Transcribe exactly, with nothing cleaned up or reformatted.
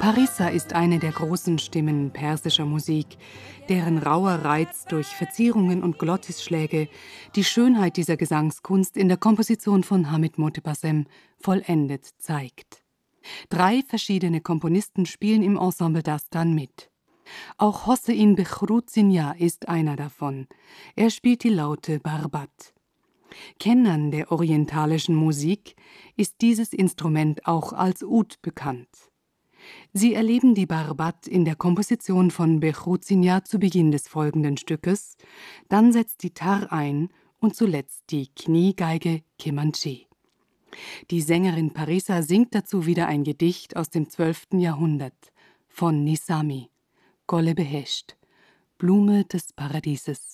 Parissa ist eine der großen Stimmen persischer Musik, deren rauer Reiz durch Verzierungen und Glottisschläge die Schönheit dieser Gesangskunst in der Komposition von Hamid Motebassem vollendet zeigt. Drei verschiedene Komponisten spielen im Ensemble Dastan mit. Auch Hossein Behruz-Zinya ist einer davon. Er spielt die Laute Barbat. Kennern der orientalischen Musik ist dieses Instrument auch als Ud bekannt. Sie erleben die Barbat in der Komposition von Behruz-Zinya zu Beginn des folgenden Stückes, dann setzt die Tar ein und zuletzt die Kniegeige Kemanche. Die Sängerin Parissa singt dazu wieder ein Gedicht aus dem zwölften Jahrhundert von Nizami, Gol-e Behesht, Blume des Paradieses.